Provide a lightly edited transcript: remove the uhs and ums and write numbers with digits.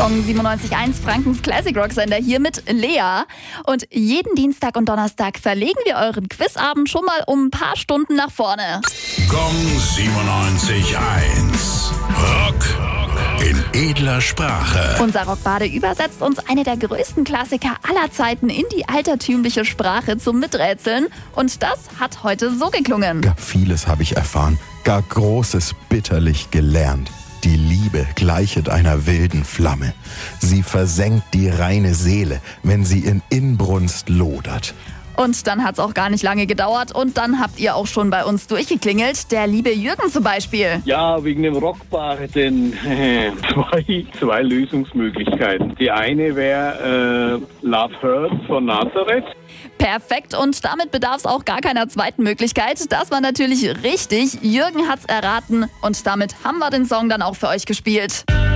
Gong 97.1, Frankens Classic Rock Sender hier mit Lea. Und jeden Dienstag und Donnerstag verlegen wir euren Quizabend schon mal um ein paar Stunden nach vorne. Gong 97.1. Rock in edler Sprache. Unser Rockbade übersetzt uns eine der größten Klassiker aller Zeiten in die altertümliche Sprache zum Miträtseln. Und das hat heute so geklungen. Gar vieles habe ich erfahren, gar Großes bitterlich gelernt. Die Liebe gleichet einer wilden Flamme. Sie versenkt die reine Seele, wenn sie in Inbrunst lodert. Und dann hat's auch gar nicht lange gedauert und dann habt ihr auch schon bei uns durchgeklingelt. Der liebe Jürgen zum Beispiel. Ja, wegen dem Rockbad, denn zwei Lösungsmöglichkeiten. Die eine wäre Love Hurts von Nazareth. Perfekt, und damit bedarf es auch gar keiner zweiten Möglichkeit. Das war natürlich richtig. Jürgen hat's erraten und damit haben wir den Song dann auch für euch gespielt.